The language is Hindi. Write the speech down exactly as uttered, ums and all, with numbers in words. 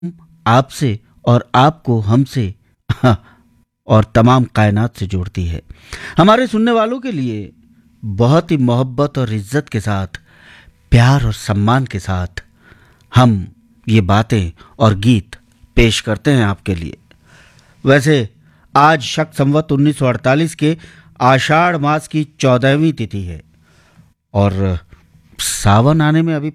आपसे और आपको हमसे और तमाम कायनात से जोड़ती है। हमारे सुनने वालों के लिए बहुत ही मोहब्बत और इज्जत के साथ, प्यार और सम्मान के साथ हम ये बातें और गीत पेश करते हैं आपके लिए। वैसे आज शक संवत उन्नीस सौ अड़तालीस के आषाढ़ मास की चौदहवीं तिथि है और सावन आने में अभी